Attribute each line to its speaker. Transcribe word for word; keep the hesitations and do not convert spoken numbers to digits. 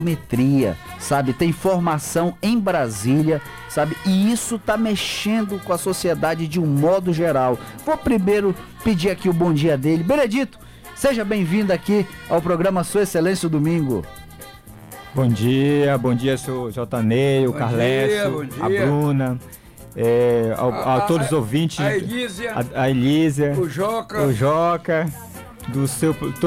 Speaker 1: metria, sabe? Tem formação em Brasília, sabe? E isso tá mexendo com a sociedade de um modo geral. Vou primeiro pedir aqui o bom dia dele. Benedito, seja bem-vindo aqui ao programa Sua Excelência o Domingo.
Speaker 2: Bom dia, bom dia, seu Jotanei, o Carlesso, a Bruna, é, ao, a, a todos os ouvintes,
Speaker 3: a Elísia,
Speaker 2: a, a Elísia,
Speaker 3: o Joca,
Speaker 2: o Joca, do seu...